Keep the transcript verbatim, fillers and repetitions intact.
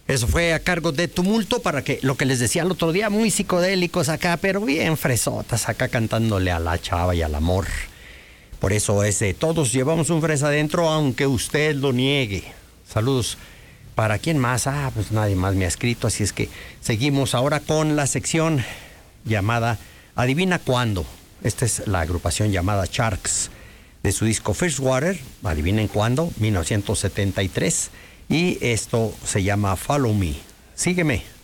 Eso fue a cargo de Tumulto, para que lo que les decía el otro día, muy psicodélicos acá, pero bien fresotas acá cantándole a la chava y al amor. Por eso es de todos llevamos un fresa adentro, aunque usted lo niegue. Saludos. ¿Para quién más? Ah, pues nadie más me ha escrito, así es que seguimos ahora con la sección llamada Adivina Cuándo. Esta es la agrupación llamada Sharks, de su disco First Water, adivinen cuándo, mil novecientos setenta y tres, y esto se llama Follow Me. Sígueme.